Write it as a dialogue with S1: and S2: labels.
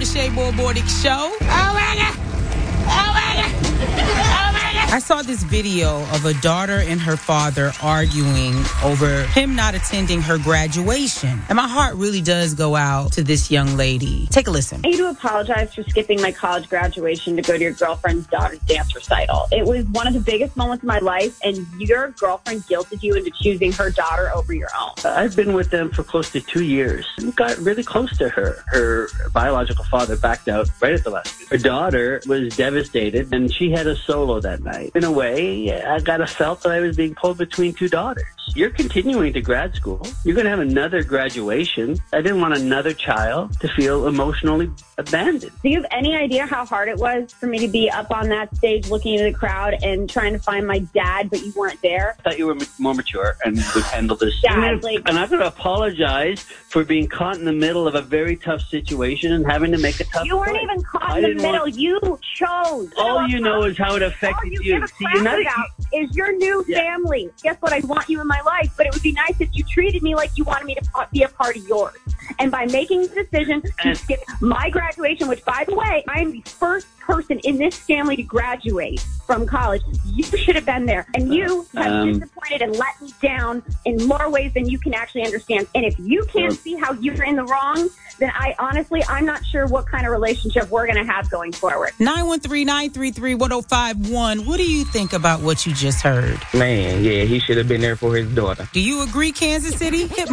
S1: Shea Bull Morning Show. Oh, my God. Oh, my God. Oh, my God. I saw this video of a daughter and her father arguing over him not attending her graduation. And my heart really does go out to this young lady. Take a listen.
S2: I need to apologize for skipping my college graduation to go to your girlfriend's daughter's dance recital. It was one of the biggest moments of my life, and your girlfriend guilted you into choosing her daughter over your own.
S3: I've been with them for close to 2 years. We got really close to her. Her biological father backed out right at the last minute. Her daughter was devastated, and she had a solo that night. In a way, I kind of felt that I was being pulled between two daughters. You're continuing to grad school. You're going to have another graduation. I didn't want another child to feel emotionally abandoned.
S2: Do you have any idea how hard it was for me to be up on that stage looking into the crowd and trying to find my dad, but you weren't there?
S3: I thought you were more mature and would handle this.
S2: Dad,
S3: I'm not going to apologize for being caught in the middle of a very tough situation and having to make a tough
S2: You weren't
S3: choice.
S2: even caught in the middle. You chose.
S3: All you know is how it
S2: All
S3: affected
S2: you
S3: you.
S2: give a crap about is your new family. Guess what? I want you in my life, but it would be nice if you treated me like you wanted me to be a part of yours. And by making the decision to skip my graduation, which, by the way, I am the first person in this family to graduate from college, you should have been there. And you have disappointed and let me down in more ways than you can actually understand. And if you can't see how you're in the wrong, then I'm not sure what kind of relationship we're going to have going forward.
S1: 913-933-1051. What do you think about what you just heard?
S4: Man, yeah, he should have been there for his daughter.
S1: Do you agree, Kansas City? Hit